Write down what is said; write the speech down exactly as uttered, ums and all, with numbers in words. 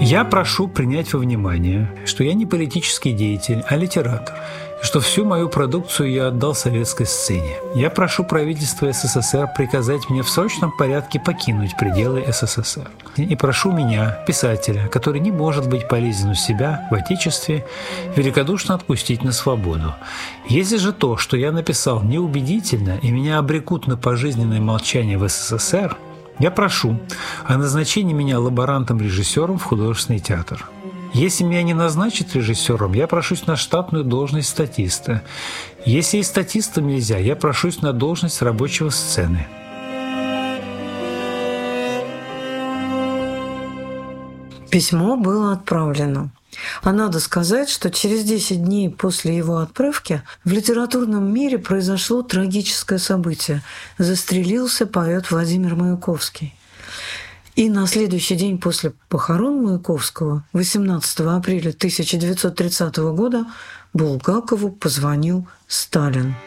Я прошу принять во внимание, что я не политический деятель, а литератор, и что всю мою продукцию я отдал советской сцене. Я прошу правительство СССР приказать мне в срочном порядке покинуть пределы СССР. И прошу меня, писателя, который не может быть полезен у себя в Отечестве, великодушно отпустить на свободу. Если же то, что я написал, неубедительно и меня обрекут на пожизненное молчание в СССР, я прошу о назначении меня лаборантом-режиссером в художественный театр. Если меня не назначат режиссером, я прошусь на штатную должность статиста. Если и статистом нельзя, я прошусь на должность рабочего сцены. Письмо было отправлено. А надо сказать, что через десять дней после его отправки в литературном мире произошло трагическое событие. Застрелился поэт Владимир Маяковский. И на следующий день после похорон Маяковского, восемнадцатого апреля тысяча девятьсот тридцатого года, Булгакову позвонил Сталин.